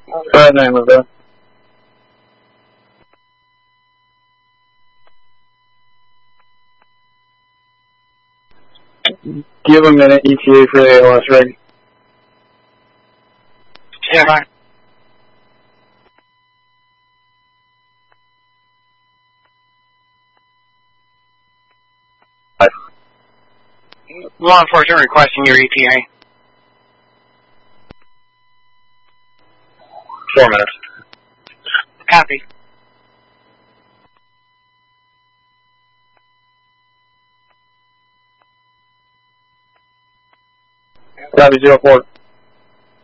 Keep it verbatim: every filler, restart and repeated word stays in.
Bad name of that. Give them an E T A for the A L S rig. Stand by. Law enforcement requesting your E T A. Four minutes. Copy. Copy, zero four.